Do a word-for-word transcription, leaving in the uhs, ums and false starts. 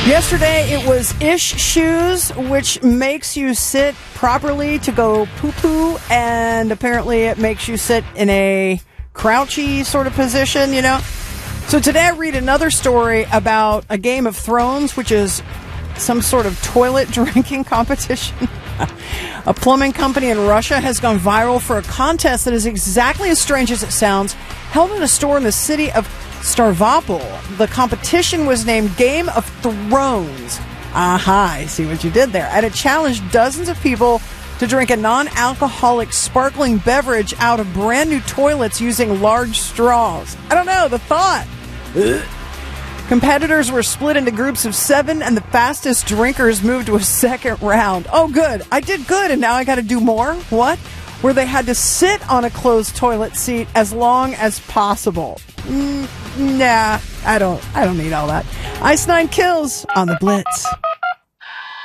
Yesterday, it was Ish Shoes, which makes you sit properly to go poo-poo, and apparently it makes you sit in a crouchy sort of position, you know? So today I read another story about a Game of Thrones, which is some sort of toilet drinking competition. A plumbing company in Russia has gone viral for a contest that is exactly as strange as it sounds, held in a store in the city of Stavropol. The competition was named Game of Thrones. Aha, I see what you did there. And it challenged dozens of people to drink a non-alcoholic sparkling beverage out of brand new toilets using large straws. I don't know, the thought. Ugh. Competitors were split into groups of seven, and the fastest drinkers moved to a second round. Oh, good. I did good, and now I got to do more? What? Where they had to sit on a closed toilet seat as long as possible. Mm, nah, I don't, I don't need all that. Ice Nine Kills on the Blitz.